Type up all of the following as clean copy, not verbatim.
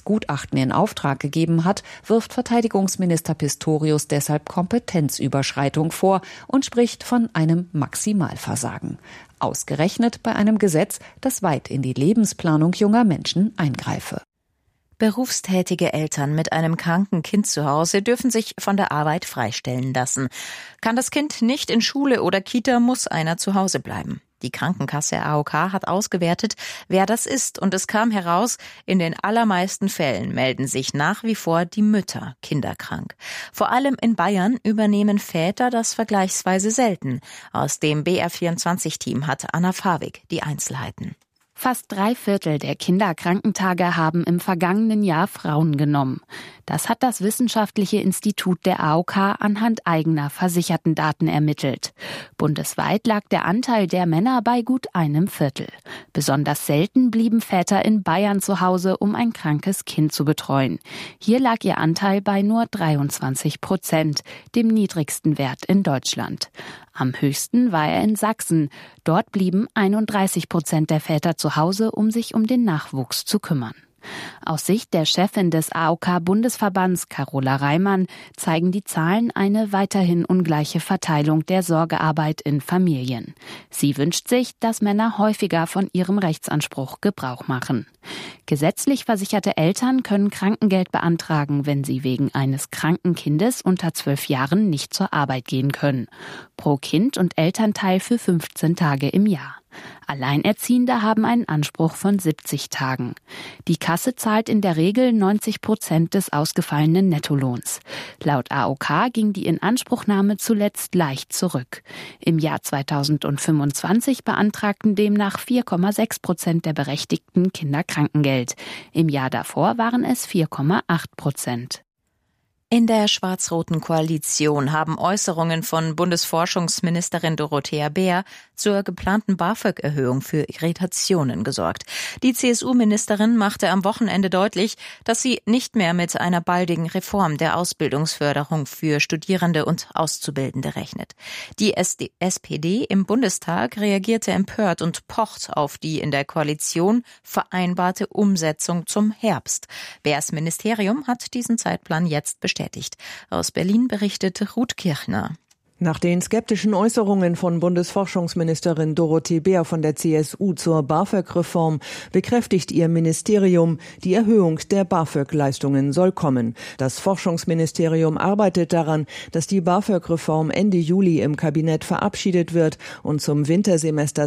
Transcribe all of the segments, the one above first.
Gutachten in Auftrag gegeben hat, wirft Verteidigungsminister Pistorius deshalb Kompetenzüberschreitung vor und spricht von einem Maximalversagen. Ausgerechnet bei einem Gesetz, das weit in die Lebensplanung junger Menschen eingreife. Berufstätige Eltern mit einem kranken Kind zu Hause dürfen sich von der Arbeit freistellen lassen. Kann das Kind nicht in Schule oder Kita, muss einer zu Hause bleiben. Die Krankenkasse AOK hat ausgewertet, wer das ist, und es kam heraus, in den allermeisten Fällen melden sich nach wie vor die Mütter kinderkrank. Vor allem in Bayern übernehmen Väter das vergleichsweise selten. Aus dem BR24-Team hat Anna Fawig die Einzelheiten. Fast 3/4 der Kinderkrankentage haben im vergangenen Jahr Frauen genommen. Das hat das Wissenschaftliche Institut der AOK anhand eigener Versichertendaten ermittelt. Bundesweit lag der Anteil der Männer bei gut 1/4. Besonders selten blieben Väter in Bayern zu Hause, um ein krankes Kind zu betreuen. Hier lag ihr Anteil bei nur 23%, dem niedrigsten Wert in Deutschland. Am höchsten war er in Sachsen. Dort blieben 31% der Väter zu Hause, um sich um den Nachwuchs zu kümmern. Aus Sicht der Chefin des AOK-Bundesverbands, Carola Reimann, zeigen die Zahlen eine weiterhin ungleiche Verteilung der Sorgearbeit in Familien. Sie wünscht sich, dass Männer häufiger von ihrem Rechtsanspruch Gebrauch machen. Gesetzlich versicherte Eltern können Krankengeld beantragen, wenn sie wegen eines kranken Kindes unter 12 Jahren nicht zur Arbeit gehen können. Pro Kind und Elternteil für 15 Tage im Jahr. Alleinerziehende haben einen Anspruch von 70 Tagen. Die Kasse zahlt in der Regel 90% des ausgefallenen Nettolohns. Laut AOK ging die Inanspruchnahme zuletzt leicht zurück. Im Jahr 2025 beantragten demnach 4,6% der Berechtigten Kinderkrankengeld. Im Jahr davor waren es 4,8%. In der schwarz-roten Koalition haben Äußerungen von Bundesforschungsministerin Dorothea Bär zur geplanten BAföG-Erhöhung für Irritationen gesorgt. Die CSU-Ministerin machte am Wochenende deutlich, dass sie nicht mehr mit einer baldigen Reform der Ausbildungsförderung für Studierende und Auszubildende rechnet. Die SPD im Bundestag reagierte empört und pocht auf die in der Koalition vereinbarte Umsetzung zum Herbst. Bärs Ministerium hat diesen Zeitplan jetzt bestätigt. Aus Berlin berichtete Ruth Kirchner. Nach den skeptischen Äußerungen von Bundesforschungsministerin Dorothee Bär von der CSU zur BAföG-Reform bekräftigt ihr Ministerium, die Erhöhung der BAföG-Leistungen soll kommen. Das Forschungsministerium arbeitet daran, dass die BAföG-Reform Ende Juli im Kabinett verabschiedet wird und zum Wintersemester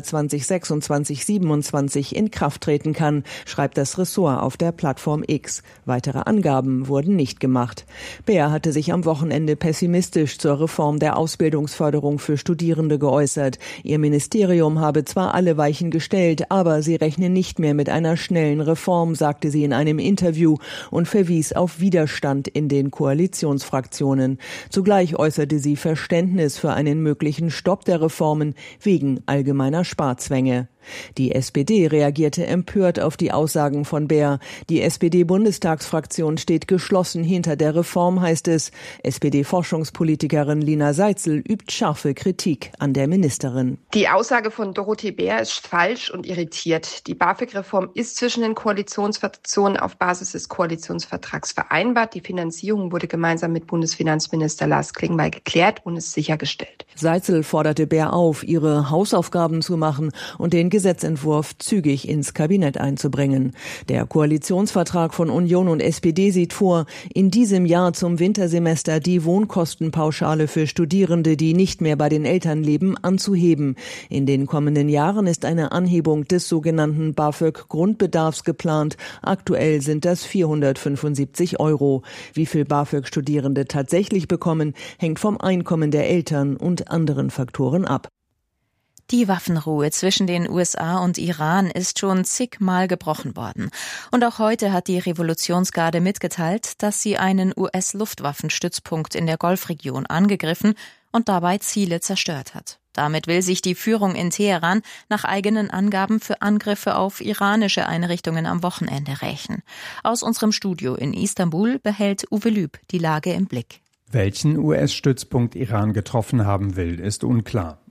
2026/27 in Kraft treten kann, schreibt das Ressort auf der Plattform X. Weitere Angaben wurden nicht gemacht. Bär hatte sich am Wochenende pessimistisch zur Reform der Ausbildungsförderung für Studierende geäußert. Ihr Ministerium habe zwar alle Weichen gestellt, aber sie rechne nicht mehr mit einer schnellen Reform, sagte sie in einem Interview und verwies auf Widerstand in den Koalitionsfraktionen. Zugleich äußerte sie Verständnis für einen möglichen Stopp der Reformen wegen allgemeiner Sparzwänge. Die SPD reagierte empört auf die Aussagen von Bär. Die SPD-Bundestagsfraktion steht geschlossen hinter der Reform, heißt es. SPD-Forschungspolitikerin Lina Seitzel übt scharfe Kritik an der Ministerin. Die Aussage von Dorothee Bär ist falsch und irritiert. Die BAföG-Reform ist zwischen den Koalitionsfraktionen auf Basis des Koalitionsvertrags vereinbart. Die Finanzierung wurde gemeinsam mit Bundesfinanzminister Lars Klingbeil geklärt und ist sichergestellt. Seitzel forderte Bär auf, ihre Hausaufgaben zu machen und den Gesetzentwurf zügig ins Kabinett einzubringen. Der Koalitionsvertrag von Union und SPD sieht vor, in diesem Jahr zum Wintersemester die Wohnkostenpauschale für Studierende, die nicht mehr bei den Eltern leben, anzuheben. In den kommenden Jahren ist eine Anhebung des sogenannten BAföG-Grundbedarfs geplant. Aktuell sind das 475 €. Wie viel BAföG-Studierende tatsächlich bekommen, hängt vom Einkommen der Eltern und anderen Faktoren ab. Die Waffenruhe zwischen den USA und Iran ist schon zigmal gebrochen worden. Und auch heute hat die Revolutionsgarde mitgeteilt, dass sie einen US-Luftwaffenstützpunkt in der Golfregion angegriffen und dabei Ziele zerstört hat. Damit will sich die Führung in Teheran nach eigenen Angaben für Angriffe auf iranische Einrichtungen am Wochenende rächen. Aus unserem Studio in Istanbul behält Uwe Lüb die Lage im Blick. Welchen US-Stützpunkt Iran getroffen haben will, ist unklar.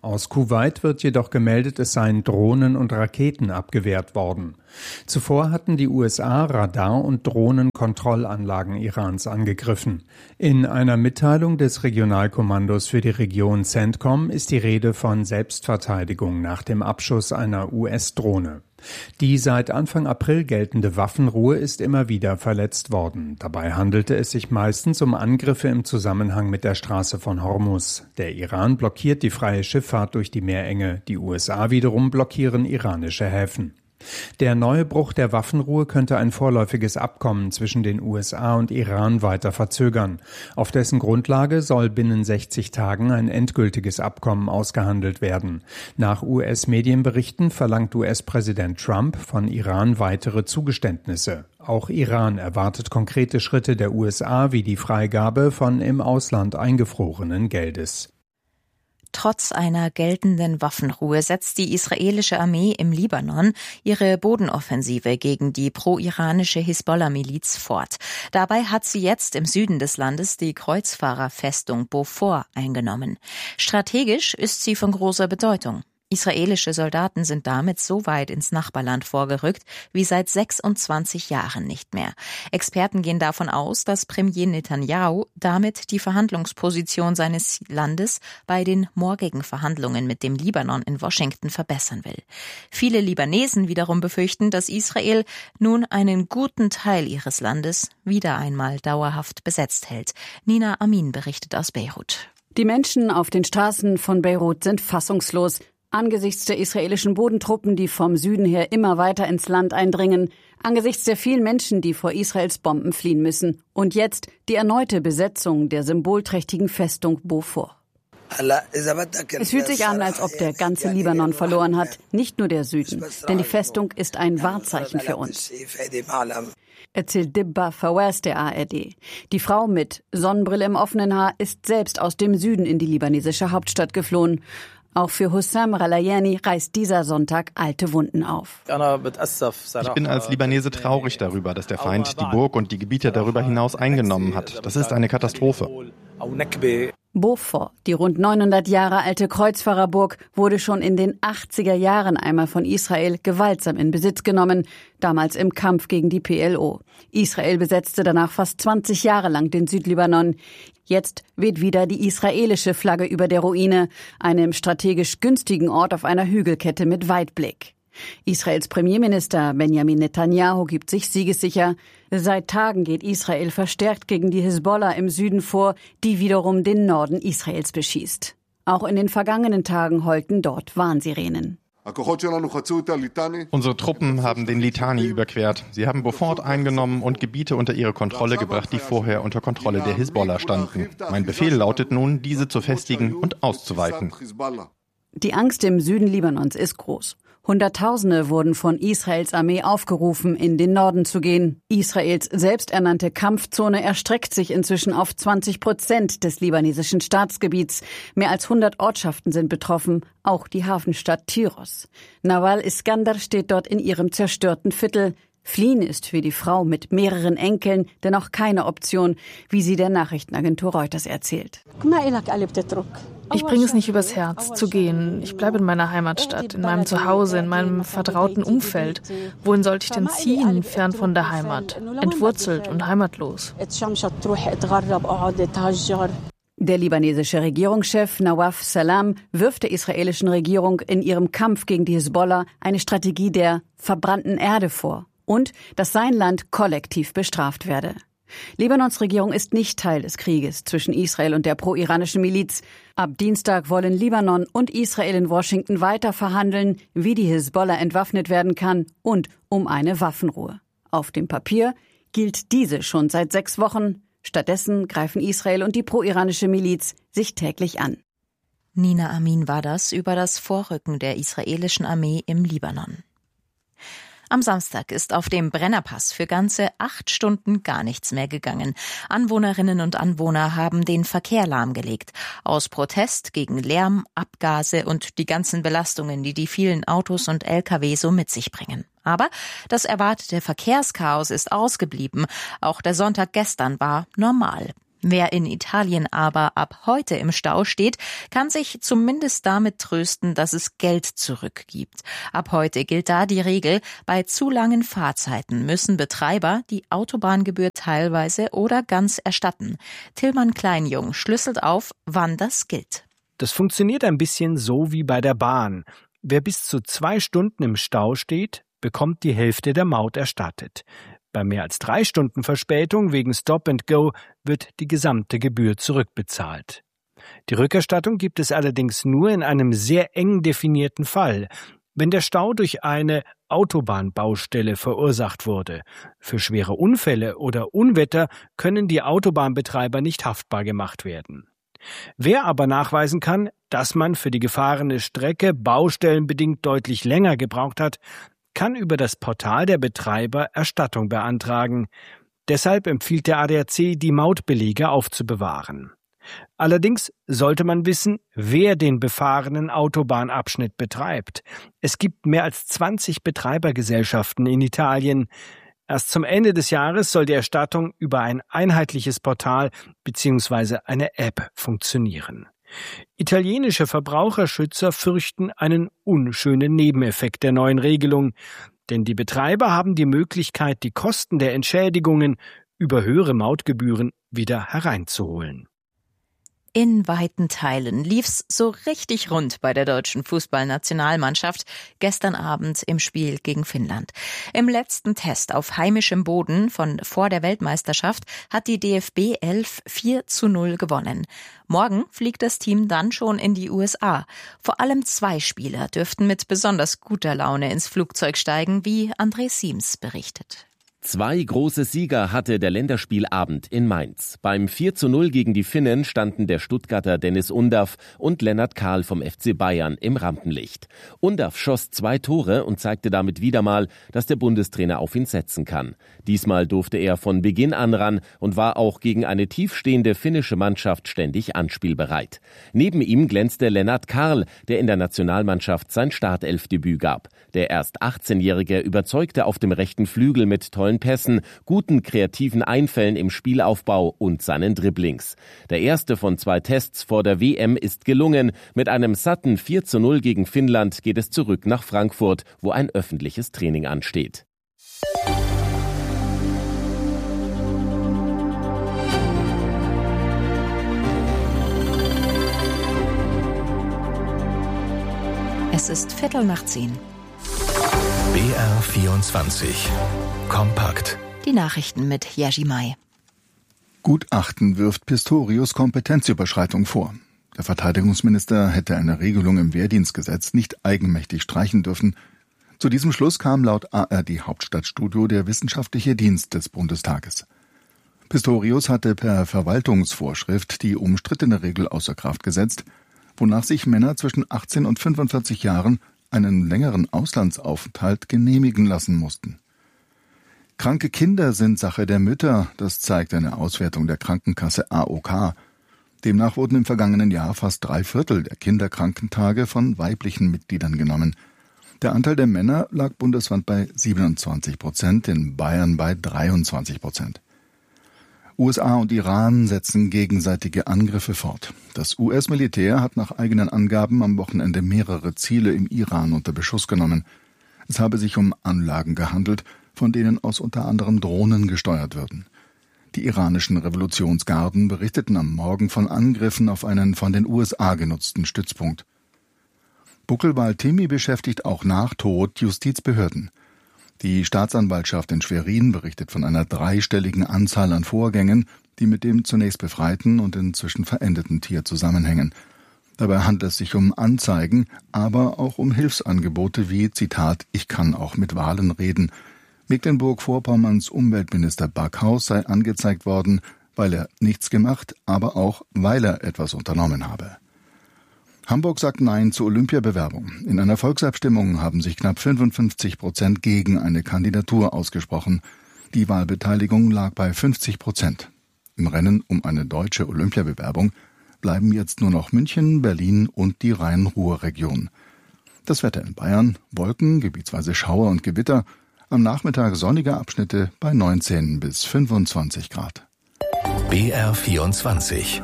Aus Kuwait wird jedoch gemeldet, es seien Drohnen und Raketen abgewehrt worden. Zuvor hatten die USA Radar- und Drohnenkontrollanlagen Irans angegriffen. In einer Mitteilung des Regionalkommandos für die Region CENTCOM ist die Rede von Selbstverteidigung nach dem Abschuss einer US-Drohne. Die seit Anfang April geltende Waffenruhe ist immer wieder verletzt worden. Dabei handelte es sich meistens um Angriffe im Zusammenhang mit der Straße von Hormuz. Der Iran blockiert die freie Schifffahrt durch die Meerenge, die USA wiederum blockieren iranische Häfen. Der neue Bruch der Waffenruhe könnte ein vorläufiges Abkommen zwischen den USA und Iran weiter verzögern. Auf dessen Grundlage soll binnen 60 Tagen ein endgültiges Abkommen ausgehandelt werden. Nach US-Medienberichten verlangt US-Präsident Trump von Iran weitere Zugeständnisse. Auch Iran erwartet konkrete Schritte der USA wie die Freigabe von im Ausland eingefrorenen Geldes. Trotz einer geltenden Waffenruhe setzt die israelische Armee im Libanon ihre Bodenoffensive gegen die pro-iranische Hisbollah-Miliz fort. Dabei hat sie jetzt im Süden des Landes die Kreuzfahrerfestung Beaufort eingenommen. Strategisch ist sie von großer Bedeutung. Israelische Soldaten sind damit so weit ins Nachbarland vorgerückt wie seit 26 Jahren nicht mehr. Experten gehen davon aus, dass Premier Netanyahu damit die Verhandlungsposition seines Landes bei den morgigen Verhandlungen mit dem Libanon in Washington verbessern will. Viele Libanesen wiederum befürchten, dass Israel nun einen guten Teil ihres Landes wieder einmal dauerhaft besetzt hält. Nina Amin berichtet aus Beirut. Die Menschen auf den Straßen von Beirut sind fassungslos. Angesichts der israelischen Bodentruppen, die vom Süden her immer weiter ins Land eindringen, angesichts der vielen Menschen, die vor Israels Bomben fliehen müssen und jetzt die erneute Besetzung der symbolträchtigen Festung Beaufort. Es fühlt sich an, als ob der ganze Libanon verloren hat, nicht nur der Süden, denn die Festung ist ein Wahrzeichen für uns, erzählt Dibba Fawaz der ARD. Die Frau mit Sonnenbrille im offenen Haar ist selbst aus dem Süden in die libanesische Hauptstadt geflohen. Auch für Hussam Ralayani reißt dieser Sonntag alte Wunden auf. Ich bin als Libanese traurig darüber, dass der Feind die Burg und die Gebiete darüber hinaus eingenommen hat. Das ist eine Katastrophe. Beaufort, die rund 900 Jahre alte Kreuzfahrerburg, wurde schon in den 80er Jahren einmal von Israel gewaltsam in Besitz genommen, damals im Kampf gegen die PLO. Israel besetzte danach fast 20 Jahre lang den Südlibanon. Jetzt weht wieder die israelische Flagge über der Ruine, einem strategisch günstigen Ort auf einer Hügelkette mit Weitblick. Israels Premierminister Benjamin Netanyahu gibt sich siegessicher. Seit Tagen geht Israel verstärkt gegen die Hisbollah im Süden vor, die wiederum den Norden Israels beschießt. Auch in den vergangenen Tagen heulten dort Warnsirenen. Unsere Truppen haben den Litani überquert. Sie haben Beaufort eingenommen und Gebiete unter ihre Kontrolle gebracht, die vorher unter Kontrolle der Hisbollah standen. Mein Befehl lautet nun, diese zu festigen und auszuweiten. Die Angst im Süden Libanons ist groß. Hunderttausende wurden von Israels Armee aufgerufen, in den Norden zu gehen. Israels selbsternannte Kampfzone erstreckt sich inzwischen auf 20% des libanesischen Staatsgebiets. Mehr als 100 Ortschaften sind betroffen, auch die Hafenstadt Tyros. Nawal Iskander steht dort in ihrem zerstörten Viertel. Fliehen ist für die Frau mit mehreren Enkeln dennoch keine Option, wie sie der Nachrichtenagentur Reuters erzählt. Ich bringe es nicht übers Herz, zu gehen. Ich bleibe in meiner Heimatstadt, in meinem Zuhause, in meinem vertrauten Umfeld. Wohin sollte ich denn ziehen, fern von der Heimat, entwurzelt und heimatlos? Der libanesische Regierungschef Nawaf Salam wirft der israelischen Regierung in ihrem Kampf gegen die Hisbollah eine Strategie der verbrannten Erde vor und dass sein Land kollektiv bestraft werde. Libanons Regierung ist nicht Teil des Krieges zwischen Israel und der pro-iranischen Miliz. Ab Dienstag wollen Libanon und Israel in Washington weiter verhandeln, wie die Hisbollah entwaffnet werden kann und um eine Waffenruhe. Auf dem Papier gilt diese schon seit 6 Wochen. Stattdessen greifen Israel und die pro-iranische Miliz sich täglich an. Nina Amin war das über das Vorrücken der israelischen Armee im Libanon. Am Samstag ist auf dem Brennerpass für ganze 8 Stunden gar nichts mehr gegangen. Anwohnerinnen und Anwohner haben den Verkehr lahmgelegt. Aus Protest gegen Lärm, Abgase und die ganzen Belastungen, die die vielen Autos und Lkw so mit sich bringen. Aber das erwartete Verkehrschaos ist ausgeblieben. Auch der Sonntag gestern war normal. Wer in Italien aber ab heute im Stau steht, kann sich zumindest damit trösten, dass es Geld zurückgibt. Ab heute gilt da die Regel, bei zu langen Fahrzeiten müssen Betreiber die Autobahngebühr teilweise oder ganz erstatten. Tillmann Kleinjung schlüsselt auf, wann das gilt. Das funktioniert ein bisschen so wie bei der Bahn. Wer bis zu 2 Stunden im Stau steht, bekommt die Hälfte der Maut erstattet. Bei mehr als 3 Stunden Verspätung wegen Stop and Go wird die gesamte Gebühr zurückbezahlt. Die Rückerstattung gibt es allerdings nur in einem sehr eng definierten Fall, wenn der Stau durch eine Autobahnbaustelle verursacht wurde. Für schwere Unfälle oder Unwetter können die Autobahnbetreiber nicht haftbar gemacht werden. Wer aber nachweisen kann, dass man für die gefahrene Strecke baustellenbedingt deutlich länger gebraucht hat, kann über das Portal der Betreiber Erstattung beantragen. Deshalb empfiehlt der ADAC, die Mautbelege aufzubewahren. Allerdings sollte man wissen, wer den befahrenen Autobahnabschnitt betreibt. Es gibt mehr als 20 Betreibergesellschaften in Italien. Erst zum Ende des Jahres soll die Erstattung über ein einheitliches Portal bzw. eine App funktionieren. Italienische Verbraucherschützer fürchten einen unschönen Nebeneffekt der neuen Regelung, denn die Betreiber haben die Möglichkeit, die Kosten der Entschädigungen über höhere Mautgebühren wieder hereinzuholen. In weiten Teilen lief's so richtig rund bei der deutschen Fußballnationalmannschaft gestern Abend im Spiel gegen Finnland. Im letzten Test auf heimischem Boden von vor der Weltmeisterschaft hat die DFB 11 4:0 gewonnen. Morgen fliegt das Team dann schon in die USA. Vor allem 2 Spieler dürften mit besonders guter Laune ins Flugzeug steigen, wie André Siems berichtet. 2 große Sieger hatte der Länderspielabend in Mainz. Beim 4:0 gegen die Finnen standen der Stuttgarter Dennis Undaff und Lennart Kahl vom FC Bayern im Rampenlicht. Undaff schoss 2 Tore und zeigte damit wieder mal, dass der Bundestrainer auf ihn setzen kann. Diesmal durfte er von Beginn an ran und war auch gegen eine tiefstehende finnische Mannschaft ständig anspielbereit. Neben ihm glänzte Lennart Kahl, der in der Nationalmannschaft sein Startelfdebüt gab. Der erst 18-Jährige überzeugte auf dem rechten Flügel mit tollen Pässen, guten kreativen Einfällen im Spielaufbau und seinen Dribblings. Der erste von 2 Tests vor der WM ist gelungen. Mit einem satten 4:0 gegen Finnland geht es zurück nach Frankfurt, wo ein öffentliches Training ansteht. Es ist 10:15. BR 24 Kompakt. Die Nachrichten mit Jerzy May. Gutachten wirft Pistorius Kompetenzüberschreitung vor. Der Verteidigungsminister hätte eine Regelung im Wehrdienstgesetz nicht eigenmächtig streichen dürfen. Zu diesem Schluss kam laut ARD Hauptstadtstudio der wissenschaftliche Dienst des Bundestages. Pistorius hatte per Verwaltungsvorschrift die umstrittene Regel außer Kraft gesetzt, wonach sich Männer zwischen 18 und 45 Jahren einen längeren Auslandsaufenthalt genehmigen lassen mussten. Kranke Kinder sind Sache der Mütter, das zeigt eine Auswertung der Krankenkasse AOK. Demnach wurden im vergangenen Jahr fast 3/4 der Kinderkrankentage von weiblichen Mitgliedern genommen. Der Anteil der Männer lag bundesweit bei 27%, in Bayern bei 23%. USA und Iran setzen gegenseitige Angriffe fort. Das US-Militär hat nach eigenen Angaben am Wochenende mehrere Ziele im Iran unter Beschuss genommen. Es habe sich um Anlagen gehandelt, von denen aus unter anderem Drohnen gesteuert würden. Die iranischen Revolutionsgarden berichteten am Morgen von Angriffen auf einen von den USA genutzten Stützpunkt. Buckelwal-Timi beschäftigt auch nach Tod Justizbehörden. Die Staatsanwaltschaft in Schwerin berichtet von einer 3-stelligen Anzahl an Vorgängen, die mit dem zunächst befreiten und inzwischen verendeten Tier zusammenhängen. Dabei handelt es sich um Anzeigen, aber auch um Hilfsangebote wie, Zitat, »Ich kann auch mit Walen reden«. Mecklenburg-Vorpommerns Umweltminister Backhaus sei angezeigt worden, weil er nichts gemacht, aber auch, weil er etwas unternommen habe. Hamburg sagt Nein zur Olympiabewerbung. In einer Volksabstimmung haben sich knapp 55% gegen eine Kandidatur ausgesprochen. Die Wahlbeteiligung lag bei 50%. Im Rennen um eine deutsche Olympiabewerbung bleiben jetzt nur noch München, Berlin und die Rhein-Ruhr-Region. Das Wetter in Bayern: Wolken, gebietsweise Schauer und Gewitter. Am Nachmittag sonnige Abschnitte bei 19 bis 25 Grad. BR24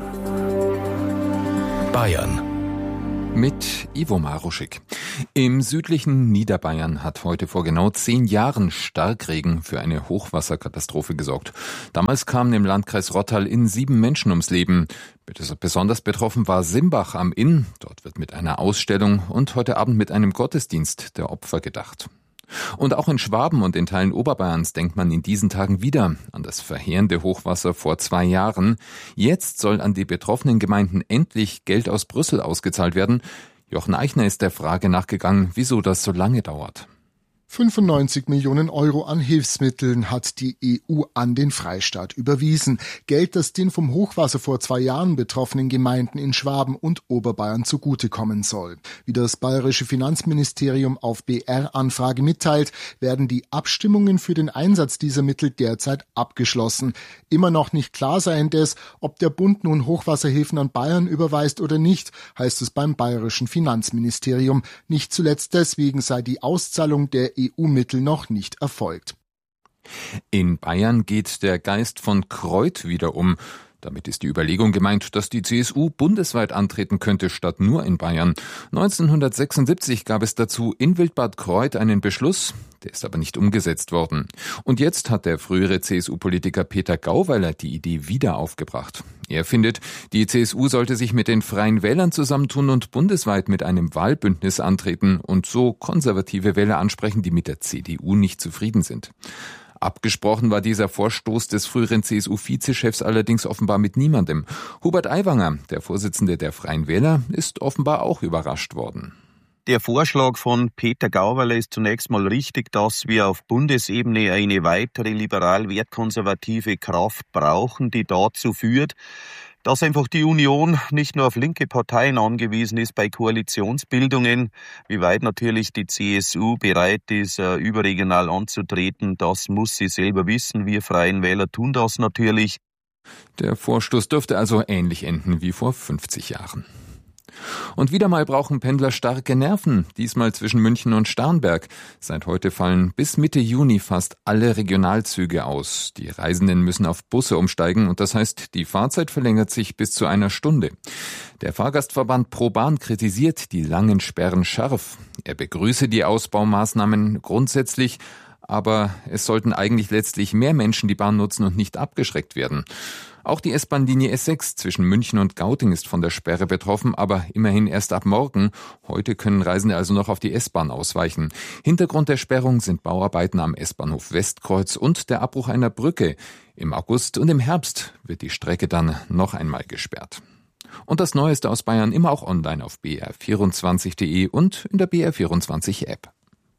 Bayern mit Ivo Maruschik. Im südlichen Niederbayern hat heute vor genau 10 Jahren Starkregen für eine Hochwasserkatastrophe gesorgt. Damals kamen im Landkreis Rottal 7 Menschen ums Leben. Besonders betroffen war Simbach am Inn. Dort wird mit einer Ausstellung und heute Abend mit einem Gottesdienst der Opfer gedacht. Und auch in Schwaben und in Teilen Oberbayerns denkt man in diesen Tagen wieder an das verheerende Hochwasser vor 2 Jahren. Jetzt soll an die betroffenen Gemeinden endlich Geld aus Brüssel ausgezahlt werden. Jochen Eichner ist der Frage nachgegangen, wieso das so lange dauert. 95 Millionen Euro an Hilfsmitteln hat die EU an den Freistaat überwiesen. Geld, das den vom Hochwasser vor 2 Jahren betroffenen Gemeinden in Schwaben und Oberbayern zugutekommen soll. Wie das bayerische Finanzministerium auf BR-Anfrage mitteilt, werden die Abstimmungen für den Einsatz dieser Mittel derzeit abgeschlossen. Immer noch nicht klar sei indes, ob der Bund nun Hochwasserhilfen an Bayern überweist oder nicht, heißt es beim bayerischen Finanzministerium. Nicht zuletzt deswegen sei die Auszahlung der EU-Mittel noch nicht erfolgt. In Bayern geht der Geist von Kreuth wieder um. Damit ist die Überlegung gemeint, dass die CSU bundesweit antreten könnte, statt nur in Bayern. 1976 gab es dazu in Wildbad Kreuth einen Beschluss, der ist aber nicht umgesetzt worden. Und jetzt hat der frühere CSU-Politiker Peter Gauweiler die Idee wieder aufgebracht. Er findet, die CSU sollte sich mit den Freien Wählern zusammentun und bundesweit mit einem Wahlbündnis antreten und so konservative Wähler ansprechen, die mit der CDU nicht zufrieden sind. Abgesprochen war dieser Vorstoß des früheren CSU-Vizechefs allerdings offenbar mit niemandem. Hubert Aiwanger, der Vorsitzende der Freien Wähler, ist offenbar auch überrascht worden. Der Vorschlag von Peter Gauweiler ist zunächst mal richtig, dass wir auf Bundesebene eine weitere liberal-wertkonservative Kraft brauchen, die dazu führt, dass einfach die Union nicht nur auf linke Parteien angewiesen ist bei Koalitionsbildungen. Wie weit natürlich die CSU bereit ist, überregional anzutreten, das muss sie selber wissen. Wir Freien Wähler tun das natürlich. Der Vorstoß dürfte also ähnlich enden wie vor 50 Jahren. Und wieder mal brauchen Pendler starke Nerven, diesmal zwischen München und Starnberg. Seit heute fallen bis Mitte Juni fast alle Regionalzüge aus. Die Reisenden müssen auf Busse umsteigen und das heißt, die Fahrzeit verlängert sich bis zu 1 Stunde. Der Fahrgastverband ProBahn kritisiert die langen Sperren scharf. Er begrüße die Ausbaumaßnahmen grundsätzlich, aber es sollten eigentlich letztlich mehr Menschen die Bahn nutzen und nicht abgeschreckt werden. Auch die S-Bahn-Linie S6 zwischen München und Gauting ist von der Sperre betroffen, aber immerhin erst ab morgen. Heute können Reisende also noch auf die S-Bahn ausweichen. Hintergrund der Sperrung sind Bauarbeiten am S-Bahnhof Westkreuz und der Abbruch einer Brücke. Im August und im Herbst wird die Strecke dann noch einmal gesperrt. Und das Neueste aus Bayern immer auch online auf br24.de und in der BR24-App.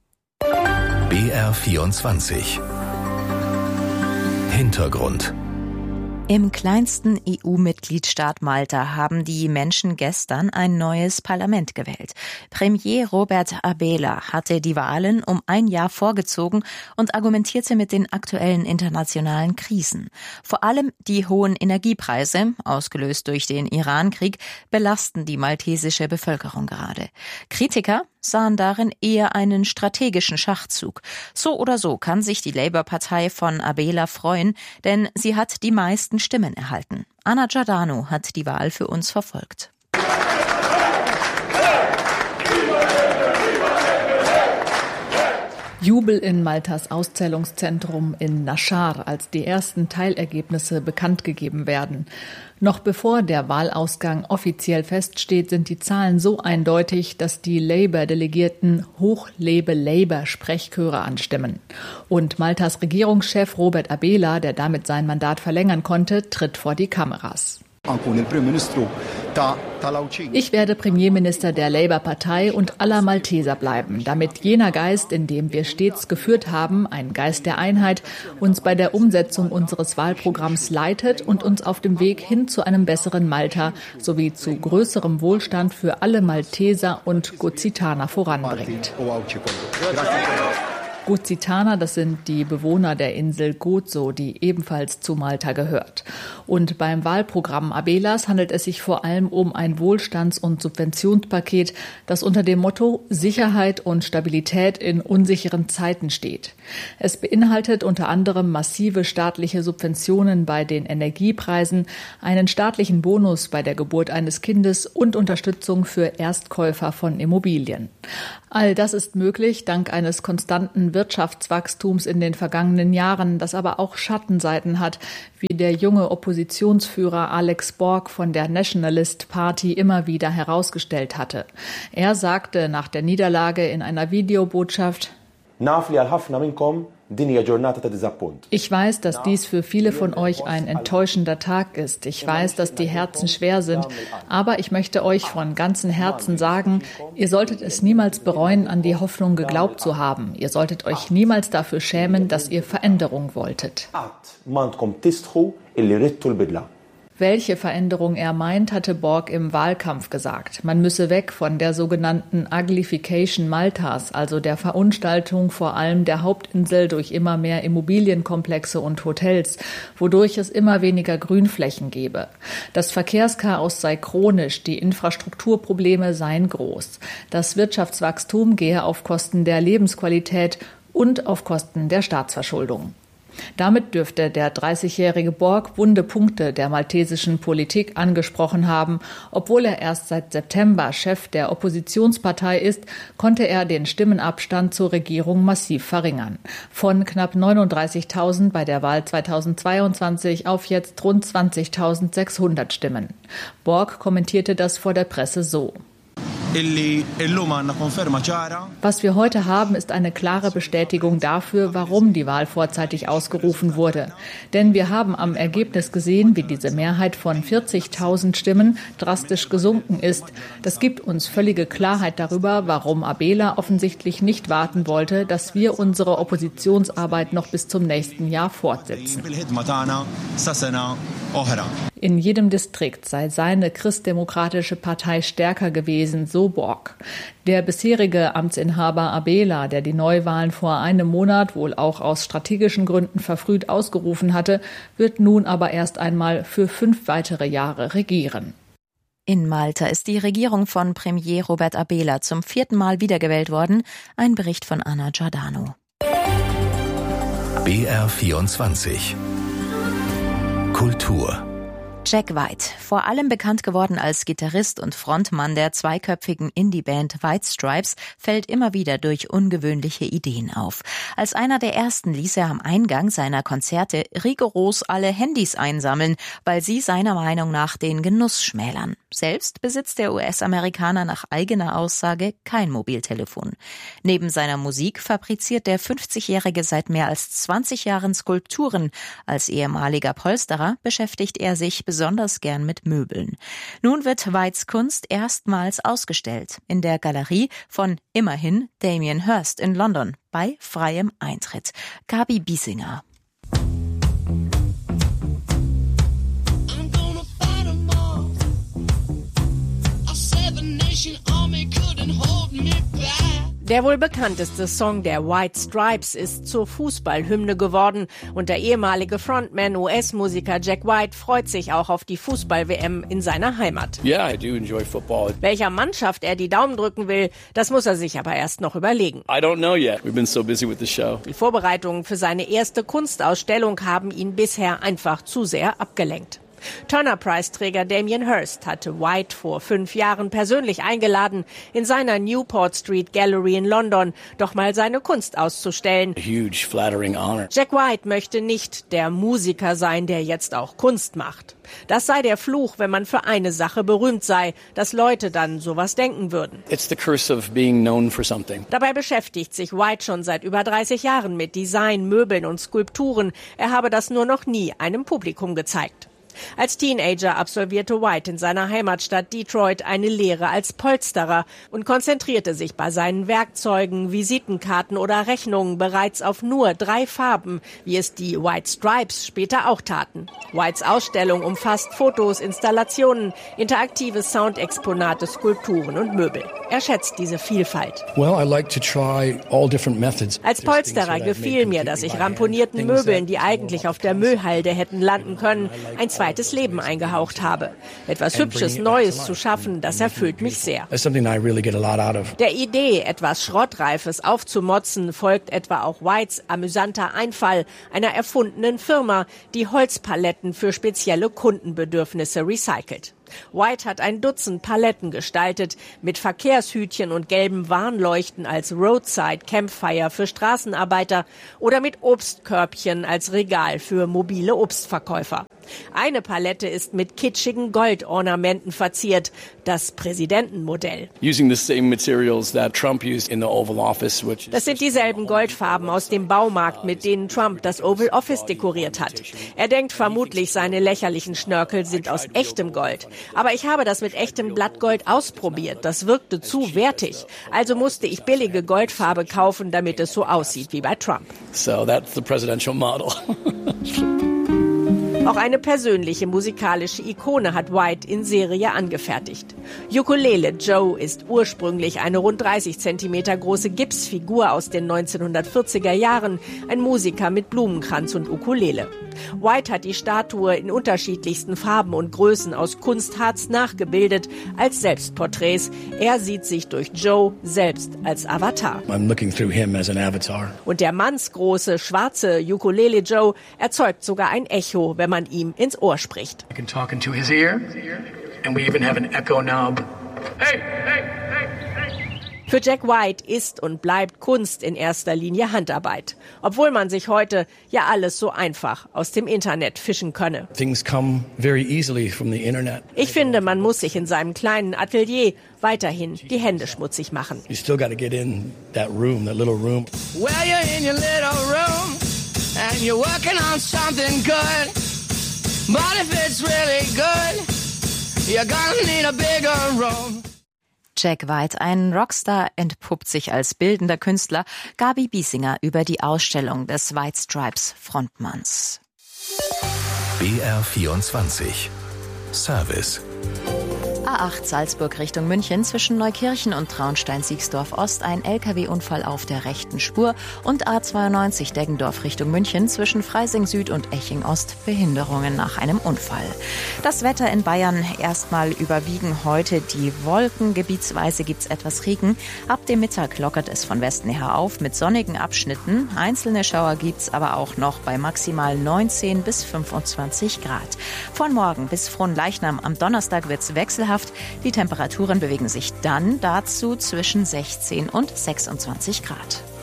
BR24 Hintergrund. Im kleinsten EU-Mitgliedstaat Malta haben die Menschen gestern ein neues Parlament gewählt. Premier Robert Abela hatte die Wahlen um 1 Jahr vorgezogen und argumentierte mit den aktuellen internationalen Krisen. Vor allem die hohen Energiepreise, ausgelöst durch den Iran-Krieg, belasten die maltesische Bevölkerung gerade. Kritiker sahen darin eher einen strategischen Schachzug. So oder so kann sich die Labour-Partei von Abela freuen, denn sie hat die meisten Stimmen erhalten. Anna Giordano hat die Wahl für uns verfolgt. Jubel in Maltas Auszählungszentrum in Nashar, als die ersten Teilergebnisse bekannt gegeben werden. Noch bevor der Wahlausgang offiziell feststeht, sind die Zahlen so eindeutig, dass die Labour-Delegierten Hoch lebe Labour Sprechchöre anstimmen. Und Maltas Regierungschef Robert Abela, der damit sein Mandat verlängern konnte, tritt vor die Kameras. Ich werde Premierminister der Labour-Partei und aller Malteser bleiben, damit jener Geist, in dem wir stets geführt haben, ein Geist der Einheit, uns bei der Umsetzung unseres Wahlprogramms leitet und uns auf dem Weg hin zu einem besseren Malta sowie zu größerem Wohlstand für alle Malteser und Gozitaner voranbringt. Gozitaner, das sind die Bewohner der Insel Gozo, die ebenfalls zu Malta gehört. Und beim Wahlprogramm Abelas handelt es sich vor allem um ein Wohlstands- und Subventionspaket, das unter dem Motto Sicherheit und Stabilität in unsicheren Zeiten steht. Es beinhaltet unter anderem massive staatliche Subventionen bei den Energiepreisen, einen staatlichen Bonus bei der Geburt eines Kindes und Unterstützung für Erstkäufer von Immobilien. All das ist möglich dank eines konstanten Wirtschaftswachstums in den vergangenen Jahren, das aber auch Schattenseiten hat, wie der junge Oppositionsführer Alex Borg von der Nationalist Party immer wieder herausgestellt hatte. Er sagte nach der Niederlage in einer Videobotschaft: Ich weiß, dass dies für viele von euch ein enttäuschender Tag ist. Ich weiß, dass die Herzen schwer sind. Aber ich möchte euch von ganzem Herzen sagen, ihr solltet es niemals bereuen, an die Hoffnung geglaubt zu haben. Ihr solltet euch niemals dafür schämen, dass ihr Veränderung wolltet. Welche Veränderung er meint, hatte Borg im Wahlkampf gesagt. Man müsse weg von der sogenannten Uglification Maltas, also der Verunstaltung vor allem der Hauptinsel durch immer mehr Immobilienkomplexe und Hotels, wodurch es immer weniger Grünflächen gebe. Das Verkehrschaos sei chronisch, die Infrastrukturprobleme seien groß. Das Wirtschaftswachstum gehe auf Kosten der Lebensqualität und auf Kosten der Staatsverschuldung. Damit dürfte der 30-jährige Borg wunde Punkte der maltesischen Politik angesprochen haben. Obwohl er erst seit September Chef der Oppositionspartei ist, konnte er den Stimmenabstand zur Regierung massiv verringern. Von knapp 39.000 bei der Wahl 2022 auf jetzt rund 20.600 Stimmen. Borg kommentierte das vor der Presse so: Was wir heute haben, ist eine klare Bestätigung dafür, warum die Wahl vorzeitig ausgerufen wurde. Denn wir haben am Ergebnis gesehen, wie diese Mehrheit von 40.000 Stimmen drastisch gesunken ist. Das gibt uns völlige Klarheit darüber, warum Abela offensichtlich nicht warten wollte, dass wir unsere Oppositionsarbeit noch bis zum nächsten Jahr fortsetzen. In jedem Distrikt sei seine christdemokratische Partei stärker gewesen, so Borg. Der bisherige Amtsinhaber Abela, der die Neuwahlen vor einem Monat wohl auch aus strategischen Gründen verfrüht ausgerufen hatte, wird nun aber erst einmal für 5 weitere Jahre regieren. In Malta ist die Regierung von Premier Robert Abela zum 4. Mal wiedergewählt worden. Ein Bericht von Anna Giordano. BR24 Kultur. Jack White, vor allem bekannt geworden als Gitarrist und Frontmann der zweiköpfigen Indie-Band White Stripes, fällt immer wieder durch ungewöhnliche Ideen auf. Als einer der ersten ließ er am Eingang seiner Konzerte rigoros alle Handys einsammeln, weil sie seiner Meinung nach den Genuss schmälern. Selbst besitzt der US-Amerikaner nach eigener Aussage kein Mobiltelefon. Neben seiner Musik fabriziert der 50-Jährige seit mehr als 20 Jahren Skulpturen. Als ehemaliger Polsterer beschäftigt er sich besonders gern mit Möbeln. Nun wird Whites Kunst erstmals ausgestellt in der Galerie von immerhin Damien Hirst in London bei freiem Eintritt. Gabi Biesinger. Der wohl bekannteste Song der White Stripes ist zur Fußballhymne geworden und der ehemalige Frontman US-Musiker Jack White freut sich auch auf die Fußball-WM in seiner Heimat. Yeah, I do enjoy football. Welcher Mannschaft er die Daumen drücken will, das muss er sich aber erst noch überlegen. I don't know yet. We've been so busy with the show. Die Vorbereitungen für seine erste Kunstausstellung haben ihn bisher einfach zu sehr abgelenkt. Turner-Preisträger Damien Hirst hatte White vor 5 Jahren persönlich eingeladen, in seiner Newport Street Gallery in London doch mal seine Kunst auszustellen. A huge, flattering honor. Jack White möchte nicht der Musiker sein, der jetzt auch Kunst macht. Das sei der Fluch, wenn man für eine Sache berühmt sei, dass Leute dann sowas denken würden. It's the curse of being known for something. Dabei beschäftigt sich White schon seit über 30 Jahren mit Design, Möbeln und Skulpturen. Er habe das nur noch nie einem Publikum gezeigt. Als Teenager absolvierte White in seiner Heimatstadt Detroit eine Lehre als Polsterer und konzentrierte sich bei seinen Werkzeugen, Visitenkarten oder Rechnungen bereits auf nur 3 Farben, wie es die White Stripes später auch taten. Whites Ausstellung umfasst Fotos, Installationen, interaktive Soundexponate, Skulpturen und Möbel. Er schätzt diese Vielfalt. Als Polsterer gefiel mir, dass ich ramponierten Möbeln, die eigentlich auf der Müllhalde hätten landen können, ein zweites Leben eingehaucht habe. Etwas Hübsches, Neues zu schaffen, das erfüllt mich sehr. Der Idee, etwas Schrottreifes aufzumotzen, folgt etwa auch Whites amüsanter Einfall einer erfundenen Firma, die Holzpaletten für spezielle Kundenbedürfnisse recycelt. White hat ein Dutzend Paletten gestaltet, mit Verkehrshütchen und gelben Warnleuchten als Roadside Campfire für Straßenarbeiter oder mit Obstkörbchen als Regal für mobile Obstverkäufer. Eine Palette ist mit kitschigen Goldornamenten verziert, das Präsidentenmodell. Das sind dieselben Goldfarben aus dem Baumarkt, mit denen Trump das Oval Office dekoriert hat. Er denkt vermutlich, seine lächerlichen Schnörkel sind aus echtem Gold. Aber ich habe das mit echtem Blattgold ausprobiert. Das wirkte zu wertig. Also musste ich billige Goldfarbe kaufen, damit es so aussieht wie bei Trump. So that's the presidential model. Auch eine persönliche musikalische Ikone hat White in Serie angefertigt. Ukulele Joe ist ursprünglich eine rund 30 Zentimeter große Gipsfigur aus den 1940er Jahren, ein Musiker mit Blumenkranz und Ukulele. White hat die Statue in unterschiedlichsten Farben und Größen aus Kunstharz nachgebildet als Selbstporträts. Er sieht sich durch Joe selbst als Avatar. I'm looking through him as an avatar. Und der mannsgroße, schwarze Ukulele Joe erzeugt sogar ein Echo, wenn man ihm ins Ohr spricht. I can talk into his ear, and we even have an echo knob. Hey, hey, hey, hey. Für Jack White ist und bleibt Kunst in erster Linie Handarbeit. Obwohl man sich heute ja alles so einfach aus dem Internet fischen könne. Things come very easily from the internet. Ich finde, man muss sich in seinem kleinen Atelier weiterhin die Hände schmutzig machen. You still got to get in that room, that little room. Well, you're in your little room and you're working on something good. But if it's really good, you're gonna need a bigger room. Jack White, ein Rockstar, entpuppt sich als bildender Künstler. Gabi Biesinger über die Ausstellung des White Stripes Frontmanns. BR24 Service. A8 Salzburg Richtung München zwischen Neukirchen und Traunstein-Siegsdorf Ost ein LKW-Unfall auf der rechten Spur und A92 Deggendorf Richtung München zwischen Freising Süd und Eching Ost Behinderungen nach einem Unfall. Das Wetter in Bayern erstmal überwiegen heute die Wolken. Gebietsweise gibt's etwas Regen. Ab dem Mittag lockert es von Westen her auf mit sonnigen Abschnitten. Einzelne Schauer gibt's aber auch noch bei maximal 19 bis 25 Grad. Von morgen bis Fronleichnam am Donnerstag wird's wechselhaft. Die Temperaturen bewegen sich dann dazu zwischen 16 und 26 Grad.